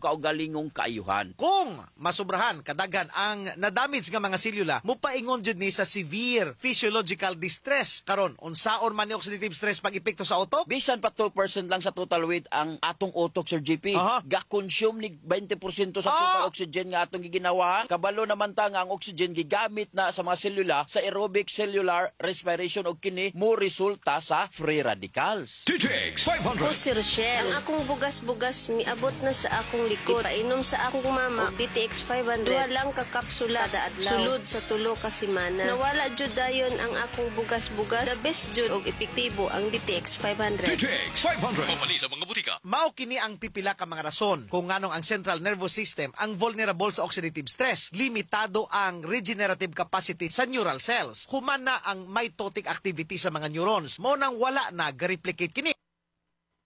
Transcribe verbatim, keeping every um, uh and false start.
kaugalingong kaayuhan. Kung masubrahan kadaghan ang nadamage nga mga selula, mupaingon jud ni sa severe physiological distress. Karon unsaon man ni oxidative stress pag epekto sa utok? Bisan pa two percent lang sa total weight ang atong utok, Sir G P. Aha. Ga-consume ni twenty percent sa Ah! total oxygen nga atong giginawa. Kabalo naman ta nga ang oxygen gigamit na sa mga selula sa aerobic cellular respiration o kini mo resulta sa free radicals. D T X five Ako hundred. si Rochelle. Ang akong bugas-bugas miabot na sa akong likod. Painom sa akong mama og D T X five hundred. Duha lang ka kapsula kada adlaw. Sulod sa tulo ka semana. Nawala jud dayon ang akong bugas-bugas. The best jud og epektibo ang D T X five hundred. D T X five hundred. Pamali sa mga butika. Mao kini ang pipila ka mga rason kung nganong ang central nervous system ang vulnerable sa oxidative stress. Limitado ang regenerative capacity sa neural cells. Human na ang mitotic activity sa mga neurons. Mo nang wala na ga-replicate kini.